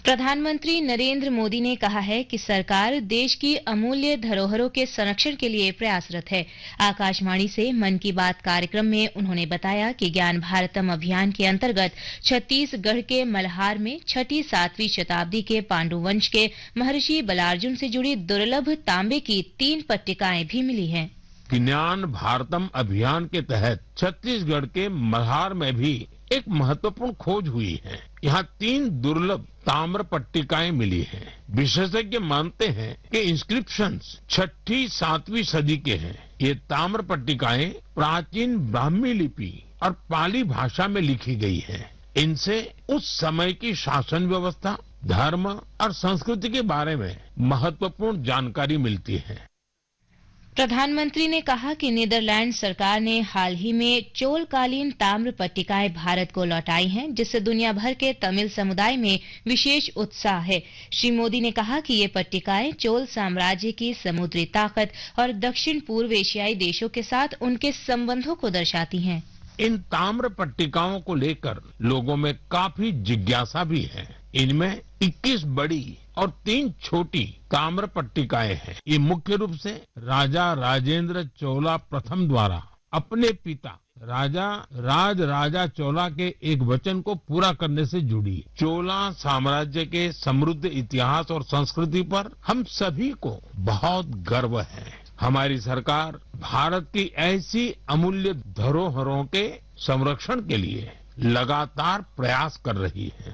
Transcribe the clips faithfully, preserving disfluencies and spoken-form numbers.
प्रधानमंत्री नरेंद्र मोदी ने कहा है कि सरकार देश की अमूल्य धरोहरों के संरक्षण के लिए प्रयासरत है। आकाशवाणी से मन की बात कार्यक्रम में उन्होंने बताया कि ज्ञान भारतम अभियान के अंतर्गत छत्तीसगढ़ के मल्हार में छठी सातवीं शताब्दी के पांडु वंश के महर्षि बलार्जुन से जुड़ी दुर्लभ तांबे की तीन पट्टिकाएं भी मिली हैं। ज्ञान भारतम अभियान के तहत छत्तीसगढ़ के मल्हार में भी एक महत्वपूर्ण खोज हुई है। यहाँ तीन दुर्लभ ताम्र पट्टिकाएं मिली हैं। विशेषज्ञ मानते हैं कि इंस्क्रिप्शंस छठी सातवीं सदी के हैं। ये ताम्र पट्टिकाएं प्राचीन ब्राह्मी लिपि और पाली भाषा में लिखी गई हैं। इनसे उस समय की शासन व्यवस्था, धर्म और संस्कृति के बारे में महत्वपूर्ण जानकारी मिलती है। प्रधानमंत्री ने कहा कि नीदरलैंड सरकार ने हाल ही में चोलकालीन ताम्र पट्टिकाएं भारत को लौटाई हैं, जिससे दुनिया भर के तमिल समुदाय में विशेष उत्साह है। श्री मोदी ने कहा कि ये पट्टिकाएं चोल साम्राज्य की समुद्री ताकत और दक्षिण पूर्व एशियाई देशों के साथ उनके संबंधों को दर्शाती हैं। इन ताम्र पट्टिकाओं को लेकर लोगों में काफी जिज्ञासा भी है। इनमें इक्कीस बड़ी और तीन छोटी ताम्र पट्टिकाएं हैं। ये मुख्य रूप से राजा राजेंद्र चोला प्रथम द्वारा अपने पिता राजा राज राजा चोला के एक वचन को पूरा करने से जुड़ी। चोला साम्राज्य के समृद्ध इतिहास और संस्कृति पर हम सभी को बहुत गर्व है। हमारी सरकार भारत की ऐसी अमूल्य धरोहरों के संरक्षण के लिए लगातार प्रयास कर रही है।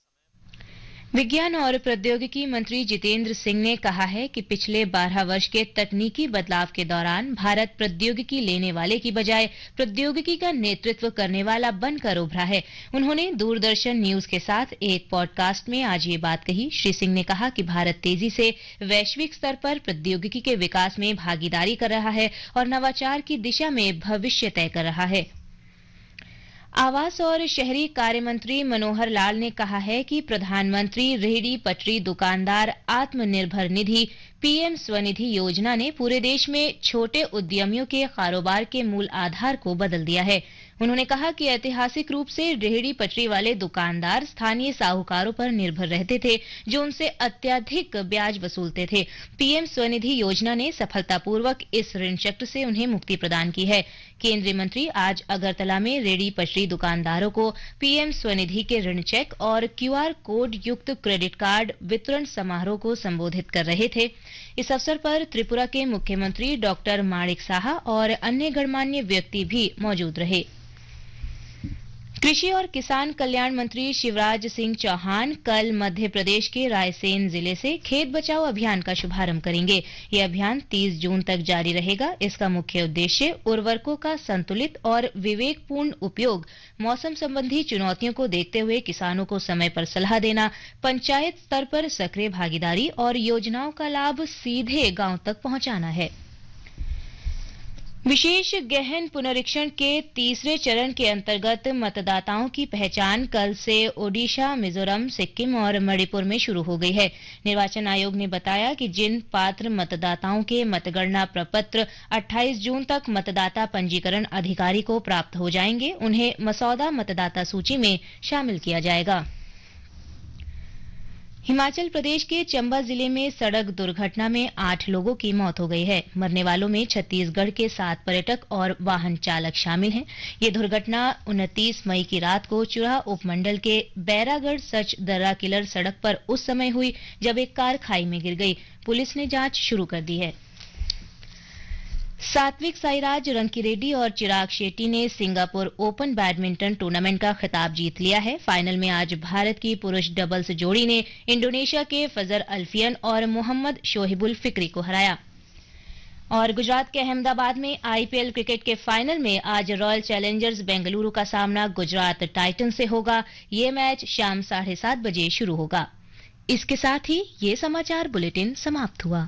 विज्ञान और प्रौद्योगिकी मंत्री जितेंद्र सिंह ने कहा है कि पिछले बारह वर्ष के तकनीकी बदलाव के दौरान भारत प्रौद्योगिकी लेने वाले की बजाय प्रौद्योगिकी का नेतृत्व करने वाला बनकर उभरा है। उन्होंने दूरदर्शन न्यूज के साथ एक पॉडकास्ट में आज ये बात कही। श्री सिंह ने कहा कि भारत तेजी से वैश्विक स्तर पर प्रौद्योगिकी के विकास में भागीदारी कर रहा है और नवाचार की दिशा में भविष्य तय कर रहा है। आवास और शहरी कार्य मंत्री मनोहर लाल ने कहा है कि प्रधानमंत्री रेहड़ी पटरी दुकानदार आत्मनिर्भर निधि पीएम स्वनिधि योजना ने पूरे देश में छोटे उद्यमियों के कारोबार के मूल आधार को बदल दिया है। उन्होंने कहा कि ऐतिहासिक रूप से रेहड़ी पटरी वाले दुकानदार स्थानीय साहूकारों पर निर्भर रहते थे, जो उनसे अत्यधिक ब्याज वसूलते थे। पीएम स्वनिधि योजना ने सफलतापूर्वक इस ऋण चक्र से उन्हें मुक्ति प्रदान की है। केंद्रीय मंत्री आज अगरतला में रेहड़ी पटरी दुकानदारों को पीएम स्वनिधि के ऋण चेक और क्यूआर कोड युक्त क्रेडिट कार्ड वितरण समारोह को संबोधित कर रहे थे। इस अवसर पर त्रिपुरा के मुख्यमंत्री डॉक्टर माणिक साहा और अन्य गणमान्य व्यक्ति भी मौजूद रहे। कृषि और किसान कल्याण मंत्री शिवराज सिंह चौहान कल मध्य प्रदेश के रायसेन जिले से खेत बचाओ अभियान का शुभारंभ करेंगे। यह अभियान तीस जून तक जारी रहेगा। इसका मुख्य उद्देश्य उर्वरकों का संतुलित और विवेकपूर्ण उपयोग, मौसम संबंधी चुनौतियों को देखते हुए किसानों को समय पर सलाह देना, पंचायत स्तर पर सक्रिय भागीदारी और योजनाओं का लाभ सीधे गांव तक पहुंचाना है। विशेष गहन पुनरीक्षण के तीसरे चरण के अंतर्गत मतदाताओं की पहचान कल से ओडिशा, मिजोरम, सिक्किम और मणिपुर में शुरू हो गई है। निर्वाचन आयोग ने बताया कि जिन पात्र मतदाताओं के मतगणना प्रपत्र अट्ठाईस जून तक मतदाता पंजीकरण अधिकारी को प्राप्त हो जाएंगे, उन्हें मसौदा मतदाता सूची में शामिल किया जाएगा। हिमाचल प्रदेश के चंबा जिले में सड़क दुर्घटना में आठ लोगों की मौत हो गई है। मरने वालों में छत्तीसगढ़ के सात पर्यटक और वाहन चालक शामिल हैं। ये दुर्घटना उनतीस मई की रात को चुरा उपमंडल के बैरागढ़ सच दर्रा किलर सड़क पर उस समय हुई जब एक कार खाई में गिर गई। पुलिस ने जांच शुरू कर दी है। सात्विक साईराज, रंकीरेड्डी और चिराग शेट्टी ने सिंगापुर ओपन बैडमिंटन टूर्नामेंट का खिताब जीत लिया है। फाइनल में आज भारत की पुरुष डबल्स जोड़ी ने इंडोनेशिया के फजर अल्फियन और मोहम्मद शोहिबुल फिक्री को हराया। और गुजरात के अहमदाबाद में आईपीएल क्रिकेट के फाइनल में आज रॉयल चैलेंजर्स बेंगलुरु का सामना गुजरात टाइटंस से होगा। ये मैच शाम साढ़े सात बजे शुरू होगा। इसके साथ ही ये समाचार बुलेटिन समाप्त हुआ।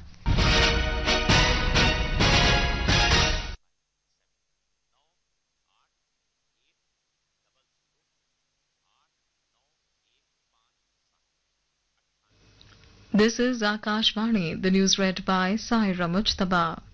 This is Akashvani, the news read by Saira Mujtaba.